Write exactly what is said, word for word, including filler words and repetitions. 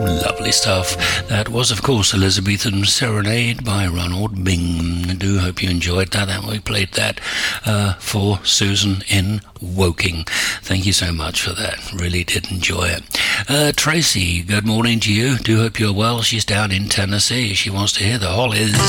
Lovely stuff. That was, of course, Elizabethan Serenade by Ronald Bing. I do hope you enjoyed that, and we played that uh, for Susan in Woking. Thank you so much for that. Really did enjoy it. Uh, Tracy, good morning to you. Do hope you're well. She's down in Tennessee. She wants to hear the Hollies.